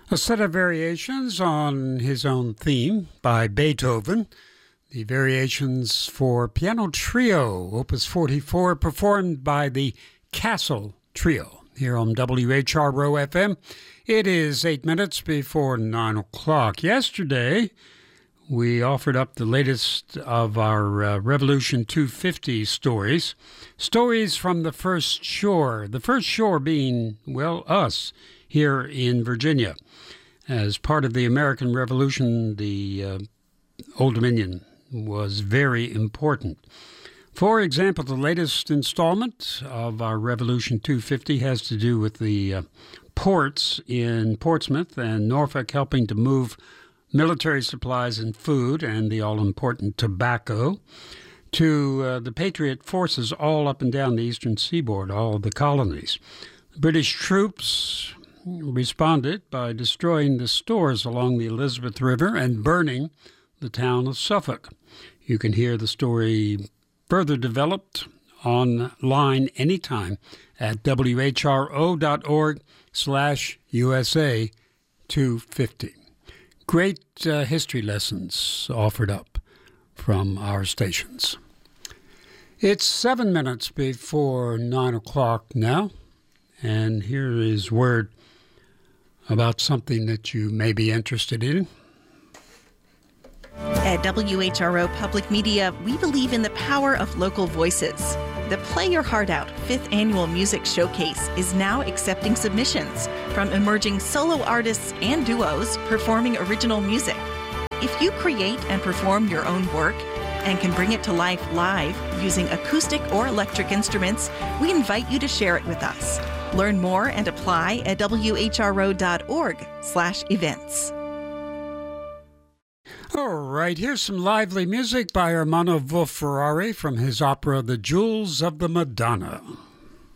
A set of variations on his own theme by Beethoven. The Variations for Piano Trio, Opus 44, performed by the Castle Trio here on WHRO FM. It is 8 minutes before 9 o'clock. Yesterday, we offered up the latest of our Revolution 250 stories. Stories from the first shore. The first shore being, well, us here in Virginia. As part of the American Revolution, the Old Dominion was very important. For example, the latest installment of our Revolution 250 has to do with the ports in Portsmouth and Norfolk helping to move military supplies and food and the all-important tobacco to the Patriot forces all up and down the eastern seaboard, all of the colonies. The British troops responded by destroying the stores along the Elizabeth River and burning the town of Suffolk. You can hear the story further developed online anytime at whro.org/USA 250. Great history lessons offered up from our stations. It's 7 minutes before 9 o'clock now, and here is word about something that you may be interested in. At WHRO Public Media, we believe in the power of local voices. The Play Your Heart Out 5th Annual Music Showcase is now accepting submissions from emerging solo artists and duos performing original music. If you create and perform your own work and can bring it to life live using acoustic or electric instruments, we invite you to share it with us. Learn more and apply at whro.org/events. All right, here's some lively music by Ermanno Wolf-Ferrari from his opera The Jewels of the Madonna.